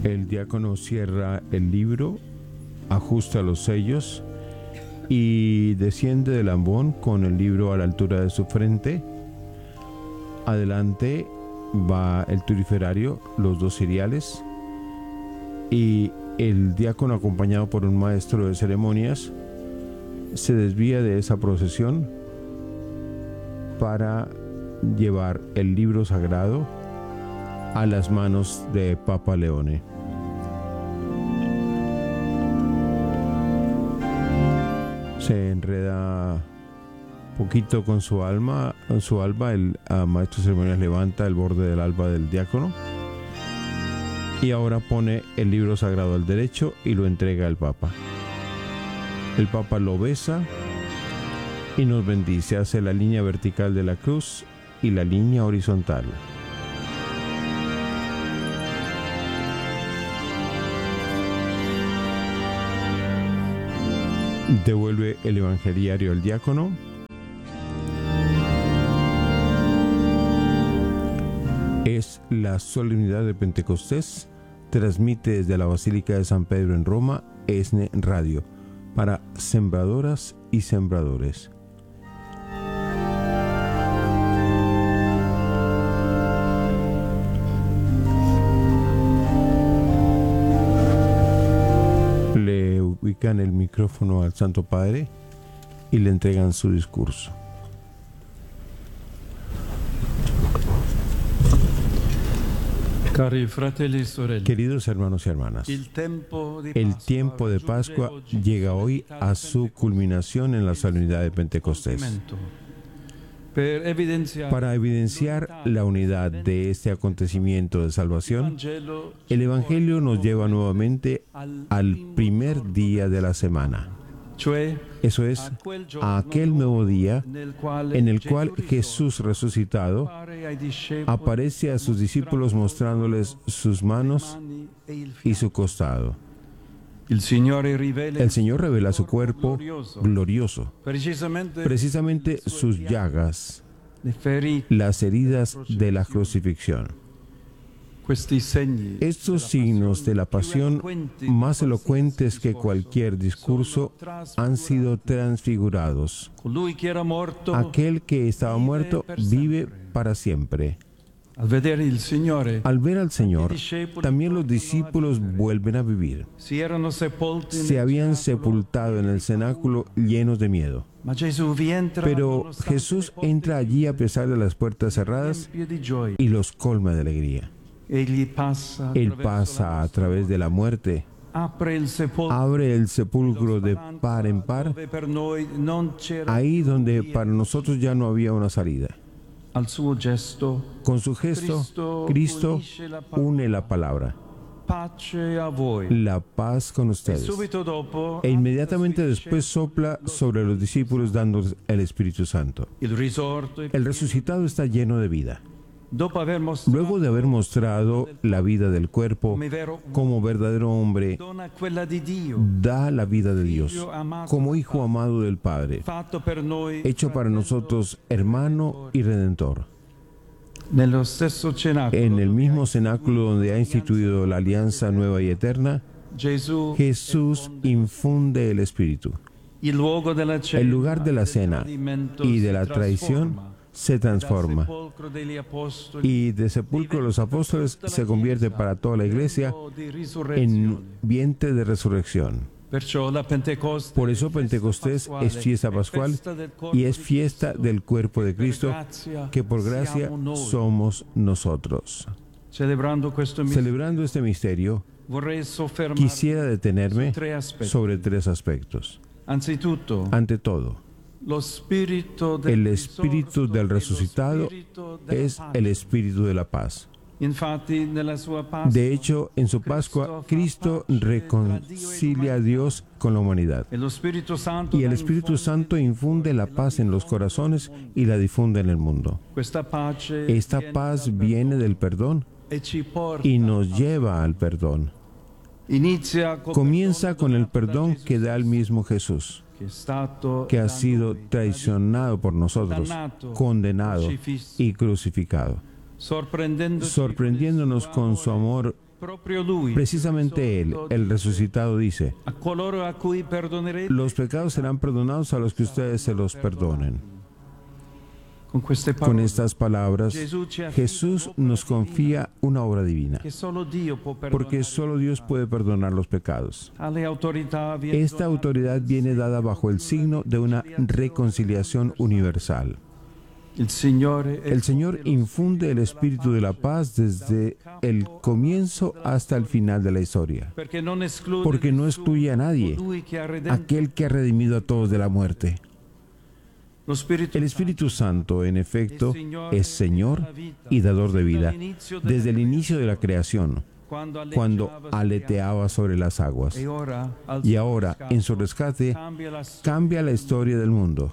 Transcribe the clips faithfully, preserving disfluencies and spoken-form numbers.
El diácono cierra el libro, ajusta los sellos y desciende del ambón con el libro a la altura de su frente. Adelante va el turiferario, los dos ciriales, y el diácono, acompañado por un maestro de ceremonias, se desvía de esa procesión para llevar el libro sagrado a las manos de Papa Leone. Se enreda poquito con su alma, con su alba, el uh, maestro de ceremonias levanta el borde del alba del diácono y ahora pone el libro sagrado al derecho y lo entrega al Papa. El Papa lo besa y nos bendice, hace la línea vertical de la cruz y la línea horizontal. Devuelve el evangeliario al diácono. Es la solemnidad de Pentecostés. Transmite desde la Basílica de San Pedro en Roma, ESNE Radio, para sembradoras y sembradores. Le ubican el micrófono al Santo Padre y le entregan su discurso. Queridos hermanos y hermanas, el tiempo de Pascua llega hoy a su culminación en la solemnidad de Pentecostés. Para evidenciar la unidad de este acontecimiento de salvación, el Evangelio nos lleva nuevamente al primer día de la semana. Eso es, a aquel nuevo día en el cual Jesús resucitado aparece a sus discípulos mostrándoles sus manos y su costado. El Señor revela su cuerpo glorioso, precisamente sus llagas, las heridas de la crucifixión. Estos signos de la pasión, más elocuentes que cualquier discurso, han sido transfigurados. Aquel que estaba muerto vive para siempre. Al ver al Señor, también los discípulos vuelven a vivir. Se habían sepultado en el cenáculo llenos de miedo. Pero Jesús entra allí a pesar de las puertas cerradas y los colma de alegría. Él pasa a través de la muerte, abre el sepulcro de par en par, ahí donde para nosotros ya no había una salida. Con su gesto, Cristo une la palabra. La paz con ustedes. E inmediatamente después sopla sobre los discípulos dándoles el Espíritu Santo. El resucitado está lleno de vida. Luego de haber mostrado la vida del cuerpo como verdadero hombre, da la vida de Dios como Hijo amado del Padre, hecho para nosotros hermano y redentor. En el mismo cenáculo donde ha instituido la alianza nueva y eterna, Jesús infunde el Espíritu. El lugar de la cena y de la traición se transforma, y de sepulcro de los apóstoles se convierte para toda la iglesia en vientre de resurrección. Por eso Pentecostés es fiesta pascual y es fiesta del cuerpo de Cristo, que por gracia somos nosotros. Celebrando este misterio, quisiera detenerme sobre tres aspectos. Ante todo, el espíritu del resucitado es el espíritu de la paz. De hecho, en su Pascua, Cristo reconcilia a Dios con la humanidad. Y el Espíritu Santo infunde la paz en los corazones y la difunde en el mundo. Esta paz viene del perdón y nos lleva al perdón. Comienza con el perdón que da el mismo Jesús, que ha sido traicionado por nosotros, condenado y crucificado, sorprendiéndonos con su amor Precisamente Él, el resucitado, dice: los pecados serán perdonados a los que ustedes se los perdonen. Con estas palabras, Jesús nos confía una obra divina, porque solo Dios puede perdonar los pecados. Esta autoridad viene dada bajo el signo de una reconciliación universal. El Señor infunde el espíritu de la paz desde el comienzo hasta el final de la historia, porque no excluye a nadie, aquel que ha redimido a todos de la muerte. El Espíritu Santo, en efecto, es Señor y dador de vida desde el inicio de la creación, cuando aleteaba sobre las aguas. Y ahora, en su rescate, cambia la historia del mundo.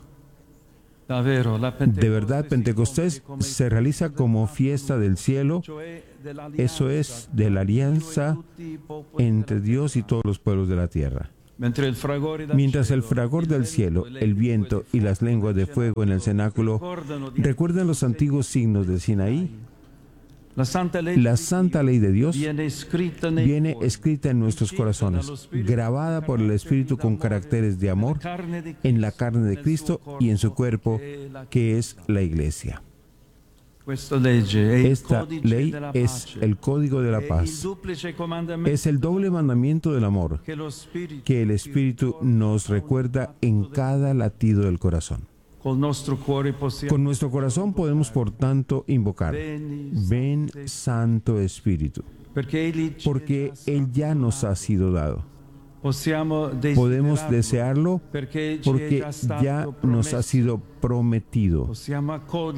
De verdad, Pentecostés se realiza como fiesta del cielo, eso es, de la alianza entre Dios y todos los pueblos de la tierra. Mientras el fragor del cielo, el viento y las lenguas de fuego en el cenáculo recuerdan los antiguos signos del Sinaí, la santa ley de Dios viene escrita en nuestros corazones, grabada por el Espíritu con caracteres de amor en la carne de Cristo y en su cuerpo, que es la Iglesia. Esta ley es el código de la paz. Es el doble mandamiento del amor que el Espíritu nos recuerda en cada latido del corazón. Con nuestro corazón podemos, por tanto, invocar: ven, Santo Espíritu, porque Él ya nos ha sido dado. Podemos desearlo porque ya nos ha sido prometido.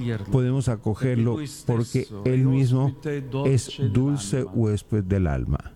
Podemos acogerlo porque Él mismo es dulce huésped del alma.